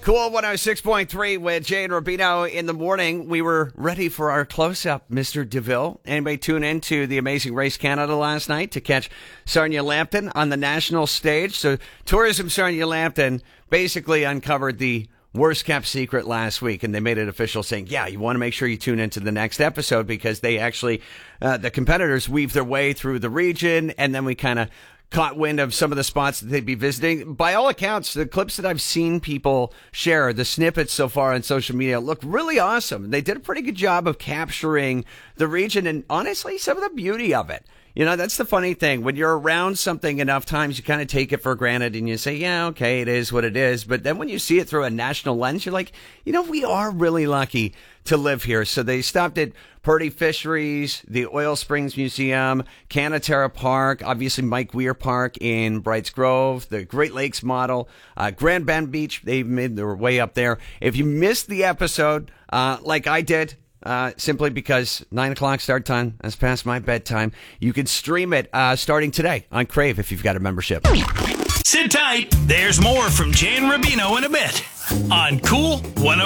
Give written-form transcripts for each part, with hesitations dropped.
Cool 106.3 with Jay and Rubino in the morning. We were ready for our close-up, Mr. DeVille. Anybody tune in to the Amazing Race Canada last night to catch Sarnia Lambton on the national stage? So Tourism Sarnia Lambton basically uncovered the worst-kept secret last week, and they made it official saying, yeah, you want to make sure you tune into the next episode because they actually, the competitors weave their way through the region, and then we kind of caught wind of some of the spots that they'd be visiting. By all accounts, the clips that I've seen people share, the snippets so far on social media, look really awesome. They did a pretty good job of capturing the region and, honestly, some of the beauty of it. You know, that's the funny thing. When you're around something enough times, you kind of take it for granted and you say, yeah, okay, it is what it is. But then when you see it through a national lens, you're like, you know, we are really lucky to live here. So they stopped at Purdy Fisheries, the Oil Springs Museum, Canaterra Park, obviously Mike Weir Park in Brights Grove, the Great Lakes Model, Grand Bend Beach. They made their way up there. If you missed the episode, like I did, simply because 9 o'clock start time has passed my bedtime, you can stream it starting today on Crave if you've got a membership. Sit tight. There's more from Jay and Rubino in a bit on Cool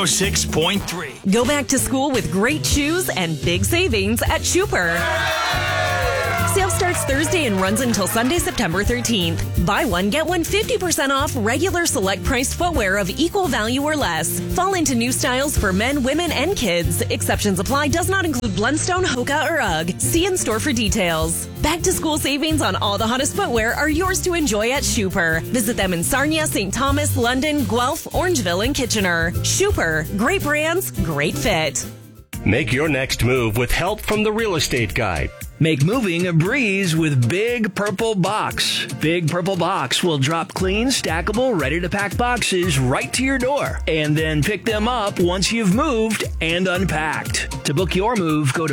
106.3. Go back to school with great shoes and big savings at Schuper. Sale starts Thursday and runs until Sunday, September 13th. Buy one, get one 50% off regular select priced footwear of equal value or less. Fall into new styles for men, women, and kids. Exceptions apply. Does not include Blundstone, Hoka, or UGG. See in store for details. Back to school savings on all the hottest footwear are yours to enjoy at Schuper. Visit them in Sarnia, St. Thomas, London, Guelph, Orangeville, and Kitchener. Schuper. Great brands, great fit. Make your next move with help from the Real Estate Guide. Make moving a breeze with Big Purple Box. Big Purple Box will drop clean, stackable, ready-to-pack boxes right to your door and then pick them up once you've moved and unpacked. To book your move, go to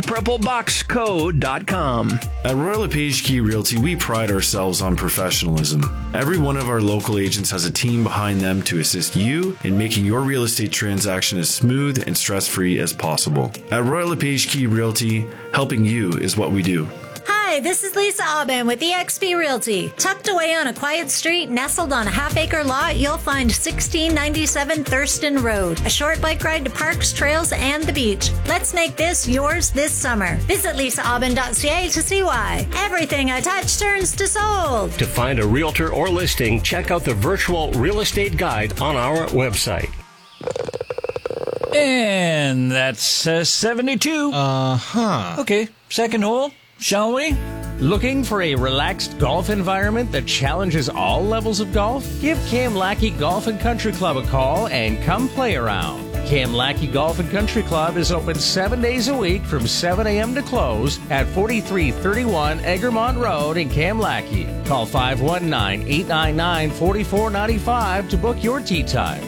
bigpurpleboxco.com. At Royal LePage Key Realty, we pride ourselves on professionalism. Every one of our local agents has a team behind them to assist you in making your real estate transaction as smooth and stress-free as possible. At Royal LePage Key Realty, helping you is what we do. Hi, this is Lisa Aubin with eXp Realty. Tucked away on a quiet street, nestled on a half-acre lot, you'll find 1697 Thurston Road. A short bike ride to parks, trails, and the beach. Let's make this yours this summer. Visit lisaaubin.ca to see why. Everything I touch turns to sold. To find a realtor or listing, check out the virtual real estate guide on our website. And that's 72. Okay, second hole, shall we? Looking for a relaxed golf environment that challenges all levels of golf? Give Cam Lackey Golf and Country Club a call and come play around. Cam Lackey Golf and Country Club is open 7 days a week from 7 a.m. to close at 4331 Egremont Road in Cam Lackey. Call 519-899-4495 to book your tee time.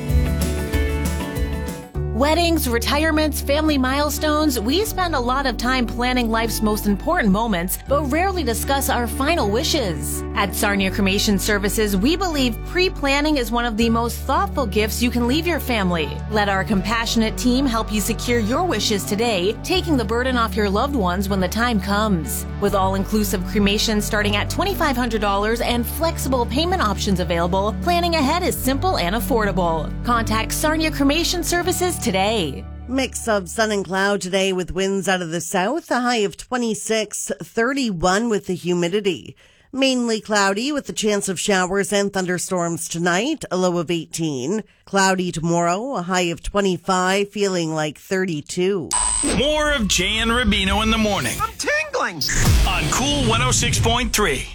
Weddings, retirements, family milestones, we spend a lot of time planning life's most important moments, but rarely discuss our final wishes. At Sarnia Cremation Services, we believe pre-planning is one of the most thoughtful gifts you can leave your family. Let our compassionate team help you secure your wishes today, taking the burden off your loved ones when the time comes. With all-inclusive cremation starting at $2,500 and flexible payment options available, planning ahead is simple and affordable. Contact Sarnia Cremation Services today. Mix of sun and cloud today with winds out of the south, a high of 26, 31 with the humidity. Mainly cloudy with the chance of showers and thunderstorms tonight, a low of 18. Cloudy tomorrow, a high of 25, feeling like 32. More of Jay and Rubino in the morning. I'm tingling. On Cool 106.3.